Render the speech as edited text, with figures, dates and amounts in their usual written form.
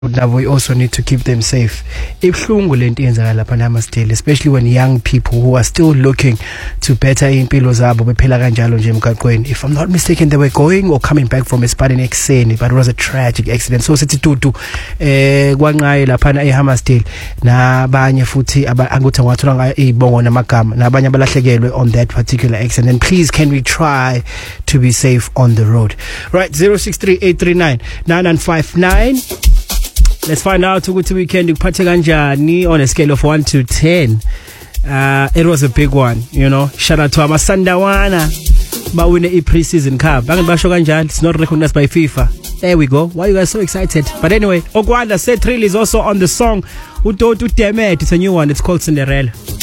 now we also need to keep them safe. Ibhlungu lento yenzakala lapha naMasdale, especially when young people who are still looking to better impilo zabo bephela kanjalo nje emgaqweni. If I'm not mistaken, they were going or coming back from Esipadeni ekuseni, but it was a tragic accident. So sithi tutu kwanqaye lapha eHammersdale nabanye futhi anguthi ngwathola izibongo namagama nabanye abalahlekelwe on that particular accident. And please, can we try to be safe on the road? Right, 0638399959. Let's find out ukuthi weekend ukuphathe kanjani on a scale of 1 to 10. It was a big one, you know. Shout out to Amasandawana. Bawine i-pre-season cup. Bangathi basho kanjani? It's not recognized by FIFA. There we go. Why are you guys so excited? But anyway, Okwanda said Trill is also on the song. Utotu Demet. It's a new one. It's called Cinderella.